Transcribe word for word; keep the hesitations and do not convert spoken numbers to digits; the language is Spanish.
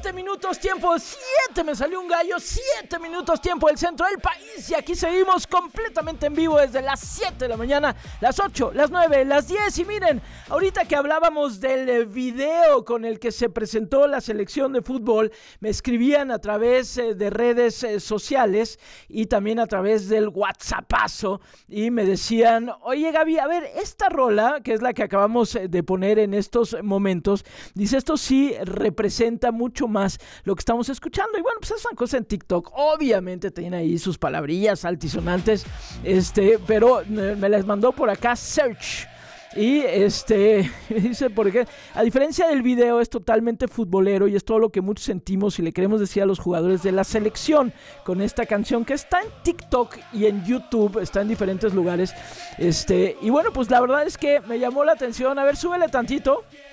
Siete minutos tiempo, siete, me salió un gallo, siete minutos tiempo del centro del país y aquí seguimos completamente en vivo desde las siete de la mañana, las ocho, las nueve, las diez y miren, ahorita que hablábamos del video con el que se presentó la selección de fútbol, me escribían a través de redes sociales y también a través del WhatsAppazo y me decían, oye Gaby, a ver, esta rola, que es la que acabamos de poner en estos momentos, dice, esto sí representa mucho más lo que estamos escuchando. Y bueno, pues es una cosa en TikTok. Obviamente tiene ahí sus palabrillas altisonantes, este, pero me las mandó por acá Search. Y este dice, porque a diferencia del video es totalmente futbolero y es todo lo que muchos sentimos y le queremos decir a los jugadores de la selección con esta canción que está en TikTok y en YouTube, está en diferentes lugares. Este, y bueno, pues la verdad es que me llamó la atención. A ver, súbele tantito.